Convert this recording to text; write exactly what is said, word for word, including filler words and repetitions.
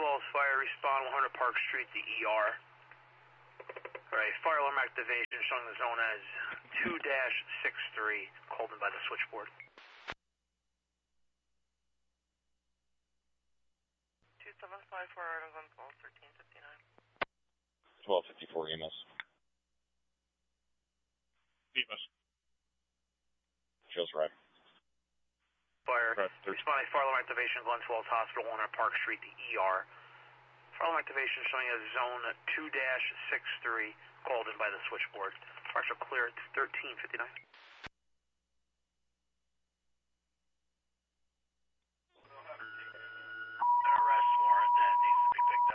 twelve fire, respond one hundred Park Street to E R. Alright, fire alarm activation showing the zone as two dash six three, called in by the switchboard. two seven five four, items on twelve, thirteen fifty-nine. twelve fifty-four E M S. E M S. Feels right. Fire, Right. responding fire alarm activation, Glen Falls Hospital, one hundred Park Street to E R. Fire alarm activation showing as zone two dash six three, called in by the switchboard. Partial clear at thirteen fifty-nine.